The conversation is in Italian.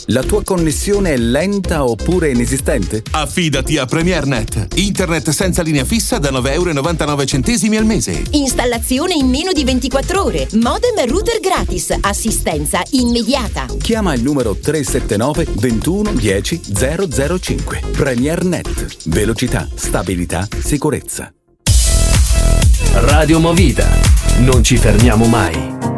La tua connessione è lenta oppure inesistente? Affidati a PremierNet. Internet senza linea fissa da €9,99 al mese. Installazione in meno di 24 ore. Modem e router gratis. Assistenza immediata. Chiama il numero 379 21 10 005. PremierNet. Velocità, stabilità, sicurezza. Radio Movida. Non ci fermiamo mai.